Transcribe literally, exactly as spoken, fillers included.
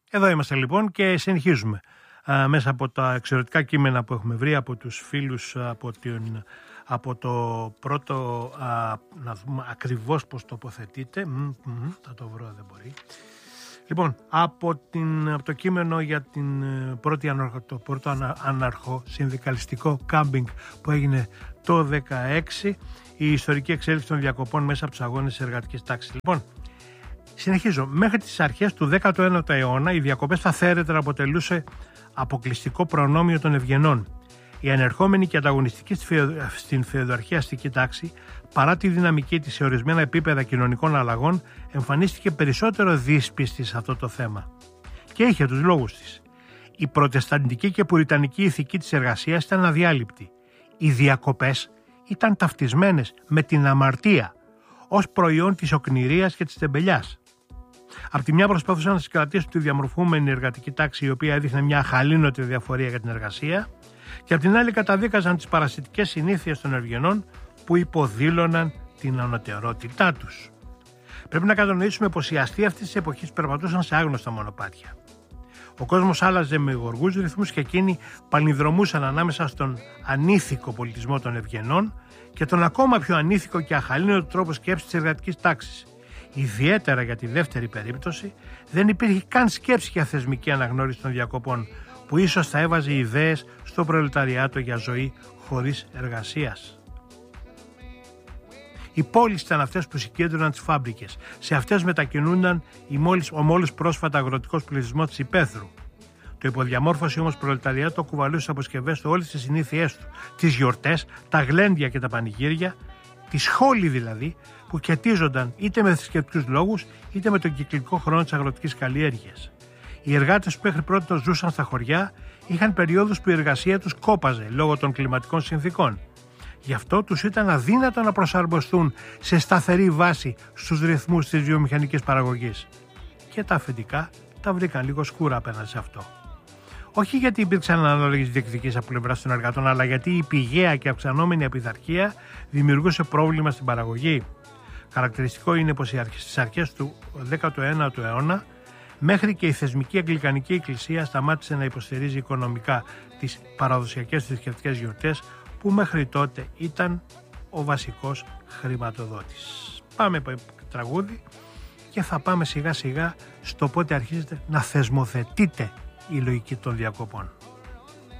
Εδώ είμαστε λοιπόν και συνεχίζουμε α, μέσα από τα εξαιρετικά κείμενα που έχουμε βρει από τους φίλους από, την, από το πρώτο, α, να δούμε ακριβώς πώς τοποθετείτε, μ, μ, θα το βρω, δεν μπορεί. Λοιπόν, από, την, από το κείμενο για την πρώτη αναρχο, το πρώτο αναρχο συνδικαλιστικό κάμπινγκ που έγινε το δεκαέξι, η ιστορική εξέλιξη των διακοπών μέσα από τους αγώνες της εργατικής τάξης. Λοιπόν, συνεχίζω. Μέχρι τις αρχές του δέκατου ένατου αιώνα οι διακοπές στα θέρετρα αποτελούσε αποκλειστικό προνόμιο των ευγενών. Η ανερχόμενη και ανταγωνιστική στην φεουδαρχική αστική τάξη, παρά τη δυναμική της σε ορισμένα επίπεδα κοινωνικών αλλαγών, εμφανίστηκε περισσότερο δύσπιστη σε αυτό το θέμα. Και είχε τους λόγους της. Η προτεσταντική και πουριτανική ηθική της εργασίας ήταν αδιάλειπτη. Οι διακοπές ήταν ταυτισμένες με την αμαρτία ως προϊόν της οκνηρίας και της τεμπελιάς. Απ' τη μια προσπαθούσαν να συγκρατήσουν τη διαμορφούμενη εργατική τάξη, η οποία έδειχνε μια αχαλήνωτη διαφορία για την εργασία, και απ' την άλλη καταδίκαζαν τις παρασιτικές συνήθειες των ευγενών που υποδήλωναν την ανωτερότητά τους. Πρέπει να κατανοήσουμε πως οι αστεί αυτής της εποχής περπατούσαν σε άγνωστα μονοπάτια. Ο κόσμος άλλαζε με γοργούς ρυθμούς και εκείνοι παλινδρομούσαν ανάμεσα στον ανήθικο πολιτισμό των ευγενών και τον ακόμα πιο ανήθικο και αχαλήνωτο τρόπο σκέψης της εργατικής τάξης. Ιδιαίτερα για τη δεύτερη περίπτωση δεν υπήρχε καν σκέψη για θεσμική αναγνώριση των διακοπών, που ίσως θα έβαζε ιδέες στο προλεταριάτο για ζωή χωρίς εργασίας. Οι πόλεις ήταν αυτές που συγκέντρωναν τις φάμπρικες. Σε αυτές μετακινούνταν η μόλις, ο μόλις πρόσφατα αγροτικός πληθυσμός της υπαίθρου. Το υποδιαμόρφωση όμως προλεταριάτο κουβαλούσε στις αποσκευές του όλες τις συνήθειές του, τις γιορτές, τα γλέντια και τα πανηγύρια, τη σχόλη δηλαδή, που κετίζονταν είτε με θρησκευτικούς λόγους είτε με τον κυκλικό χρόνο της αγροτικής καλλιέργειας. Οι εργάτες που μέχρι πρώτος ζούσαν στα χωριά είχαν περιόδους που η εργασία τους κόπαζε λόγω των κλιματικών συνθήκων. Γι' αυτό τους ήταν αδύνατο να προσαρμοστούν σε σταθερή βάση στους ρυθμούς της βιομηχανικής παραγωγής. Και τα αφεντικά τα βρήκαν λίγο σκούρα απέναντι σε αυτό. Όχι γιατί υπήρξαν ανάλογες διεκδικήσεις από πλευράς των εργατών, αλλά γιατί η πηγαία και αυξανόμενη απειθαρχία δημιουργούσε πρόβλημα στην παραγωγή. Χαρακτηριστικό είναι πως στις αρχές του δέκατου ένατου αιώνα, μέχρι και η θεσμική Αγγλικανική Εκκλησία σταμάτησε να υποστηρίζει οικονομικά τις παραδοσιακές θρησκευτικές γιορτές, που μέχρι τότε ήταν ο βασικός χρηματοδότης. Πάμε από τραγούδι και θα πάμε σιγά σιγά στο πότε αρχίζετε να θεσμοθετείτε η λογική των διακοπών.